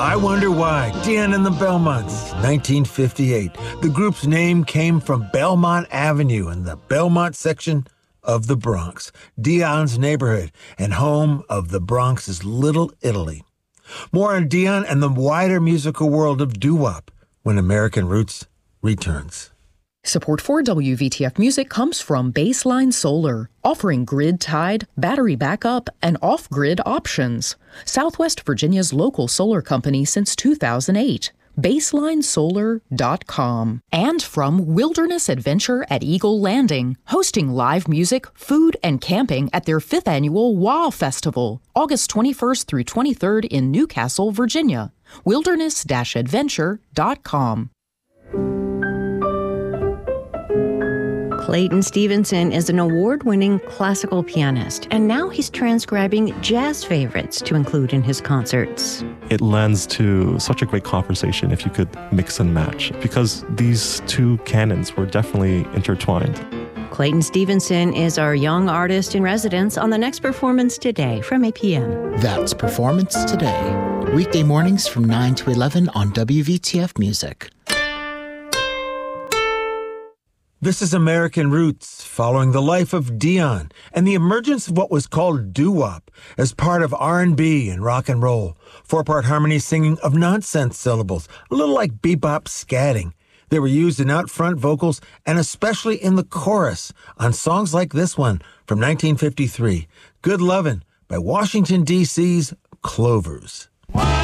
I Wonder Why, Dion and the Belmonts, 1958. The group's name came from Belmont Avenue in the Belmont section of the Bronx, Dion's neighborhood and home of the Bronx's Little Italy. More on Dion and the wider musical world of doo-wop when American Roots returns. Support for WVTF Music comes from Baseline Solar, offering grid-tied, battery backup, and off-grid options. Southwest Virginia's local solar company since 2008. BaselineSolar.com. And from Wilderness Adventure at Eagle Landing, hosting live music, food, and camping at their 5th annual WOW Festival, August 21st through 23rd in Newcastle, Virginia. Wilderness-adventure.com. Clayton Stevenson is an award-winning classical pianist, and now he's transcribing jazz favorites to include in his concerts. It lends to such a great conversation if you could mix and match, because these two canons were definitely intertwined. Clayton Stevenson is our young artist in residence on the next Performance Today from 8 p.m. That's Performance Today, weekday mornings from 9 to 11 on WVTF Music. This is American Roots, following the life of Dion and the emergence of what was called doo-wop as part of R&B and rock and roll. 4-part harmony singing of nonsense syllables, a little like bebop scatting. They were used in out-front vocals and especially in the chorus on songs like this one from 1953, Good Lovin' by Washington, D.C.'s Clovers.